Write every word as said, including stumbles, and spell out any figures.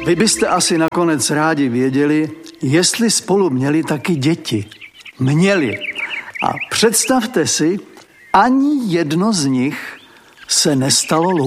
Vy byste asi nakonec rádi věděli, jestli spolu měli taky děti. Měli. A představte si, ani jedno z nich se nestalo loučením.